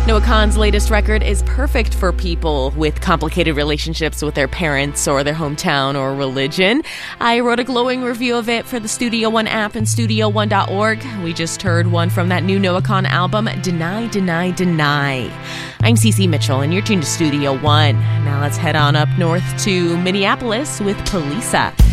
Noah Kahan's latest record is perfect for people with complicated relationships with their parents or their hometown or religion. I wrote a glowing review of it for the Studio One app and StudioOne.org. We just heard one from that new Noah Kahan album, Deny, Deny, Deny. I'm Cece Mitchell, and you're tuned to Studio One. Now let's head on up north to Minneapolis with Polisa.